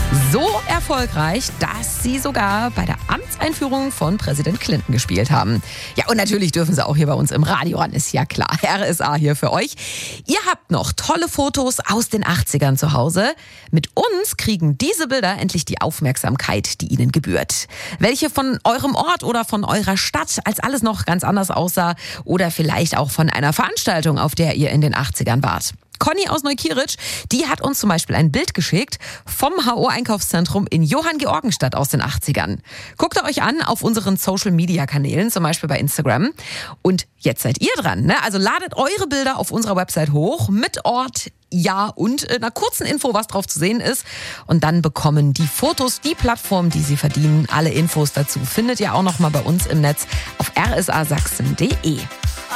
So erfolgreich, dass sie sogar bei der Amtseinführung von Präsident Clinton gespielt haben. Ja, und natürlich dürfen sie auch hier bei uns im Radio ran, ist ja klar. RSA hier für euch. Ihr habt noch tolle Fotos aus den 80ern zu Hause. Mit uns kriegen diese Bilder endlich die Aufmerksamkeit, die ihnen gebührt. Welche von eurem Ort oder von eurer Stadt, als alles noch ganz anders aussah, oder vielleicht auch von einer Veranstaltung, auf der ihr in den 80ern wart. Conny aus Neukirch, die hat uns zum Beispiel ein Bild geschickt vom HO-Einkaufszentrum in Johanngeorgenstadt aus den 80ern. Guckt euch an auf unseren Social-Media-Kanälen, zum Beispiel bei Instagram. Und jetzt seid ihr dran, ne? Also ladet eure Bilder auf unserer Website hoch mit Ort, Jahr und einer kurzen Info, was drauf zu sehen ist. Und dann bekommen die Fotos die Plattform, die sie verdienen. Alle Infos dazu findet ihr auch noch mal bei uns im Netz auf rsasachsen.de.